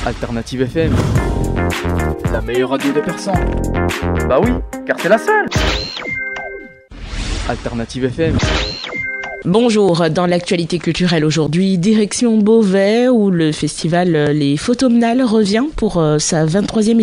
Alternative FM, la meilleure radio de Persan. Bah oui, car c'est la seule. Alternative FM. Bonjour, dans l'actualité culturelle aujourd'hui, direction Beauvais où le festival Les Photomnales revient pour sa 23e